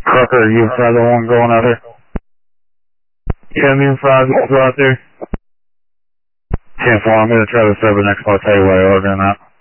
Crocker, you inside the one going out there? Yeah, me and Frog go out there. 10-4, I'm going to try to serve the next part, tell you what I order or not.